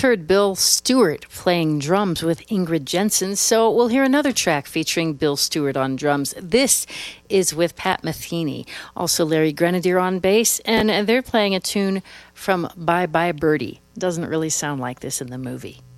heard Bill Stewart playing drums with Ingrid Jensen, so we'll hear another track featuring Bill Stewart on drums. This is with Pat Metheny, also Larry Grenadier on bass, and they're playing a tune from Bye Bye Birdie. Doesn't really sound like this in the movie.